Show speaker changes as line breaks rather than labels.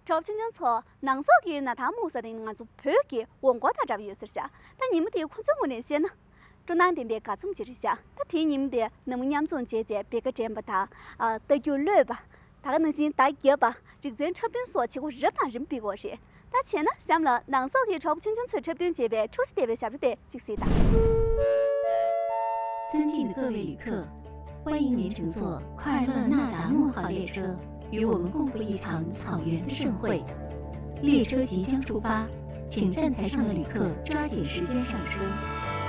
找清清楚，能说给那他木色的那就判给王国他这边有事下，但你们的空中我联系呢？中南点别各种解释下，他提你们的那么严重姐姐别个真不他得有热吧，他个能行打野吧，这个人车边说起我日本人比过谁？他钱呢想不了，能说给找不清楚车边这边出息点别下不得就是的。
尊敬的各位旅客，欢迎您乘坐快乐那达慕号列车，与我们共赴一场草原的盛会。列车即将出发，请站台上的旅客抓紧时间上车。